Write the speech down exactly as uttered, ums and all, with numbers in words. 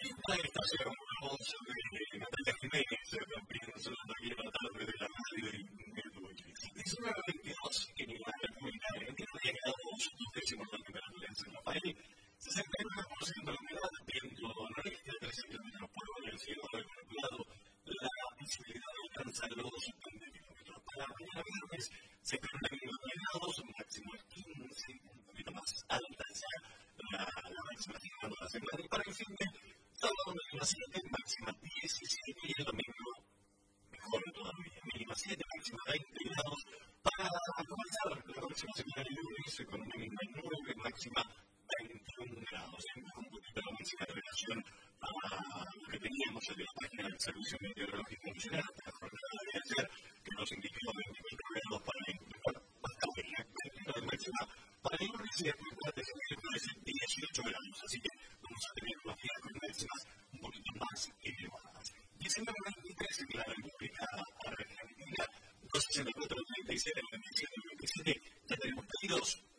Esta estación, la voz de Natalia Jiménez, también sonando aquí en la tarde de la radio de Network. diecinueve veintidós en la República Argentina, ha llegado dos décimos de temperatura en San Rafael, sesenta y nueve por ciento de la humedad, viento noreste, trece kilómetros por hora, el cielo nublado, la visibilidad alcanza los veinte kilómetros. Para mañana viernes se esperan veintidós grados, máximo quince, un poquito más alta ya la, la máxima llegando a la semana. Y para el fin de sábado mínima siete, máxima diecisiete y el domingo mejor todavía, mínima siete, máxima veinte grados. Para comenzar la próxima semana el lunes con una mínima nueve, máxima veintiún grados. Un poquito la máxima de relación a lo que teníamos en la página del Servicio Meteorológico Nacional hasta la jornada de ayer, que nos indicó veinticuatro grados para el bueno, bastante bien, veintiuno de máxima para el lunes y después para el miércoles dieciocho grados. Así que vamos a tener unos días con máximas un poquito más elevadas. diecinueve veintitrés en la República Argentina, doscientos sesenta y cuatro treinta y siete, veintisiete, veintisiete, ya tenemos pedidos.